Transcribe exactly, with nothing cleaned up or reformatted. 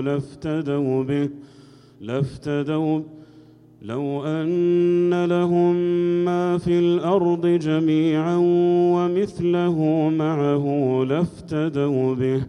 لافتدوا به لافتدوا لو أن لهم ما في الأرض جميعا ومثله معه لافتدوا به